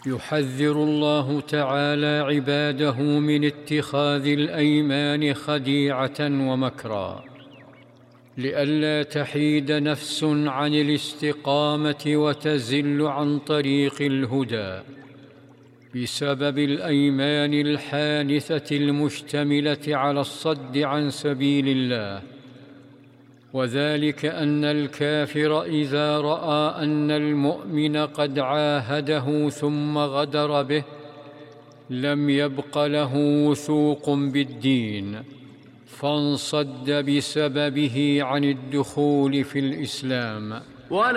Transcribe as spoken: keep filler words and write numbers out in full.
يحذر الله تعالى عباده من اتخاذ الأيمان خديعة ومكرا، لئلا تحيد نفس عن الاستقامة وتزل عن طريق الهدى بسبب الأيمان الحانثة المشتملة على الصد عن سبيل الله. وذلك أن الكافر إذا رأى أن المؤمن قد عاهده ثم غدر به لم يبق له وثوق بالدين، فانصد بسببه عن الدخول في الإسلام.